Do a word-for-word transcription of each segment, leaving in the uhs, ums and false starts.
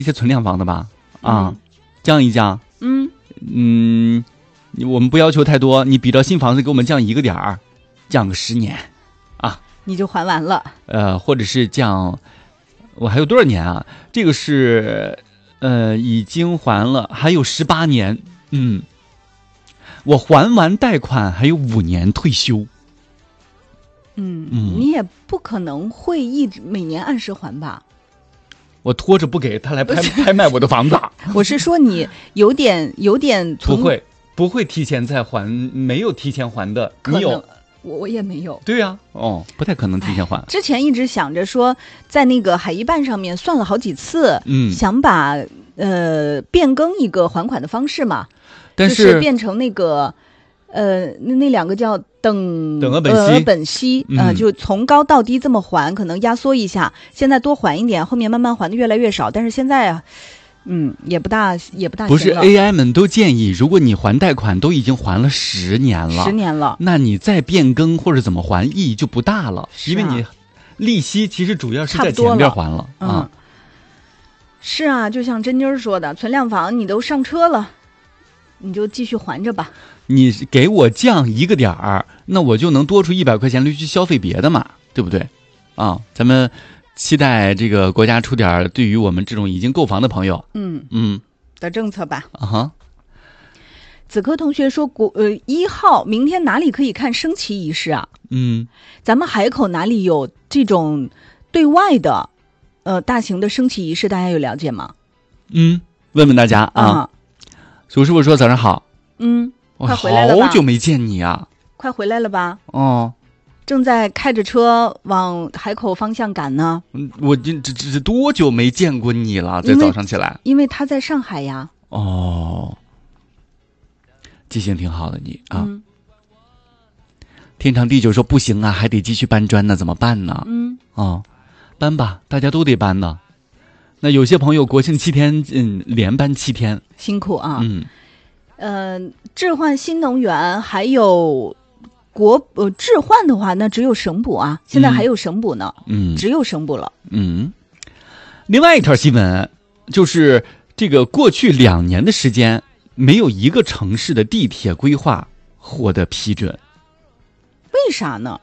一些存量房的吧？啊，嗯、降一降。 嗯嗯，我们不要求太多，你比照新房子给我们降一个点儿，降个十年，啊， 你就还完了。 呃，或者是降，我还有多少年啊？这个是，呃，已经还了，还有十八年。嗯，我还完贷款还有五年退休。 嗯嗯，你也不可能会一直每年按时还吧？ 我拖着不给他来拍拍卖我的房子。 我是说你有点有点不会不会提前再还，没有提前还的。你有？ 我我也没有。 对呀、啊，哦，不太可能提前还。 之前一直想着说，在那个海一办上面算了好几次， 嗯， 想把呃变更一个还款的方式嘛， 但是、 就是变成那个呃那那两个叫等等额本息， 呃本息嗯、 呃，就从高到低这么还，可能压缩一下，现在多还一点，后面慢慢还的越来越少。但是现在啊，嗯，也不大也不大行了。 不是 A I 们都建议，如果你还贷款都已经还了十年了， 十年了， 那你再变更或者怎么还意义就不大了， 啊、 因为你利息其实主要是在前边还了嗯、 啊。 是啊，就像珍妮儿说的，存量房你都上车了，你就继续还着吧。 你给我降一个点儿，那我就能多出一百块钱来去消费别的嘛，对不对？啊，咱们期待这个国家出点对于我们这种已经购房的朋友， 嗯嗯的政策吧。 啊哈。 子科同学说，国呃一号明天哪里可以看升旗仪式啊？ 嗯， 咱们海口哪里有这种对外的呃大型的升旗仪式？大家有了解吗？ 嗯，问问大家啊。 啊苏师傅说早上好。 嗯。快回来了吧！ 好久没见你啊！ 快回来了吧？ 哦， 正在开着车往海口方向赶呢。 嗯，我这这这多久没见过你了？在早上起来， 因为他在上海呀。 哦，记性挺好的你啊。 嗯、 天长地久说不行啊，还得继续搬砖呢，怎么办呢？ 嗯， 哦，搬吧，大家都得搬呢。那有些朋友国庆七天，嗯，连搬七天， 辛苦啊。 嗯。 呃，置换新能源还有国呃置换的话，那只有省补啊，现在还有省补呢， 嗯， 只有省补了。 嗯，另外一条新闻就是这个过去两年的时间，没有一个城市的地铁规划获得批准， 为啥呢？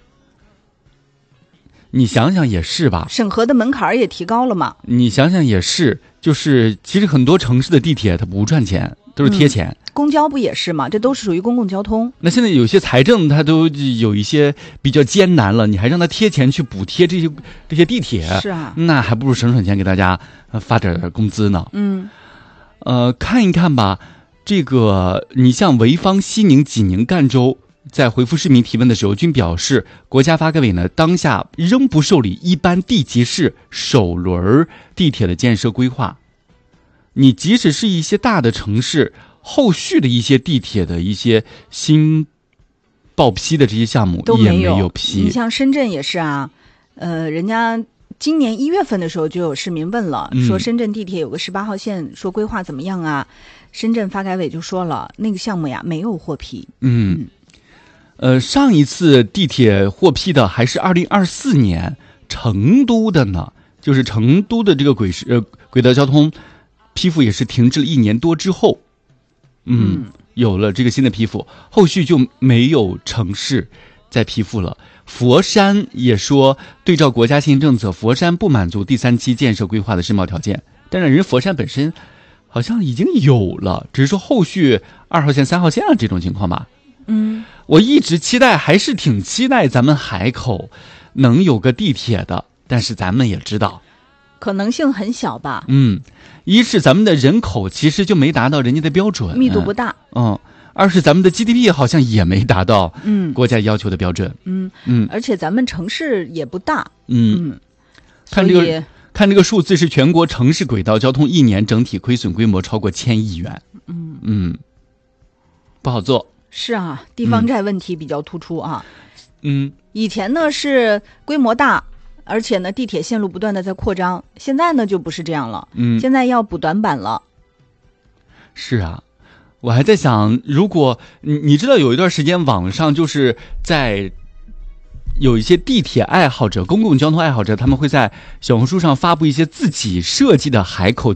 你想想也是吧， 审核的门槛也提高了嘛。 你想想也是，就是其实很多城市的地铁它不赚钱。都是贴钱、 嗯，公交不也是吗？这都是属于公共交通。 那现在有些财政它都有一些比较艰难了，你还让它贴钱去补贴这些这些地铁， 是啊， 那还不如省省钱给大家发点工资呢。 嗯， 呃，看一看吧，这个你像潍坊、西宁、济宁、赣州在回复市民提问的时候，均表示国家发改委呢当下仍不受理一般地级市首轮地铁的建设规划。你即使是一些大的城市，后续的一些地铁的一些新报批的这些项目也没有批。 你像深圳也是啊，呃，人家今年一月份的时候就有市民问了， 嗯、 说深圳地铁有个十八号线，说规划怎么样啊？深圳发改委就说了，那个项目呀没有获批。 嗯，呃，上一次地铁获批的还是二零二四年成都的呢，就是成都的这个轨呃轨道交通。批复也是停滞了一年多之后，嗯，嗯有了这个新的批复，后续就没有城市再批复了。佛山也说，对照国家新政策，佛山不满足第三期建设规划的申报条件。但是人佛山本身好像已经有了，只是说后续二号线、三号线啊这种情况吧。 嗯， 我一直期待，还是挺期待咱们海口能有个地铁的，但是咱们也知道。 可能性很小吧。 嗯，一是咱们的人口其实就没达到人家的标准， 密度不大。 嗯，二是咱们的 G D P 好像也没达到嗯国家要求的标准。 嗯嗯， 而且咱们城市也不大。 嗯嗯， 看这个看这个数字是全国城市轨道交通一年整体亏损规模超过千亿元。 嗯嗯，不好做。 是啊，地方债问题比较突出啊。 嗯， 以前呢是规模大。而且呢，地铁线路不断的在扩张，现在呢就不是这样了。 嗯， 现在要补短板了。 是啊，我还在想，如果你你知道有一段时间网上就是在有一些地铁爱好者、公共交通爱好者，他们会在小红书上发布一些自己设计的海口